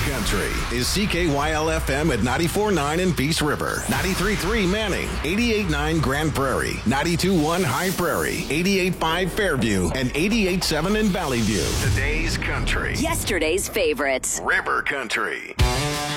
Country is CKYL-FM at 94.9 in Peace River, 93.3 Manning, 88.9 Grand Prairie, 92.1 High Prairie, 88.5 Fairview, and 88.7 in Valley View. Today's country. Yesterday's favorites. River Country.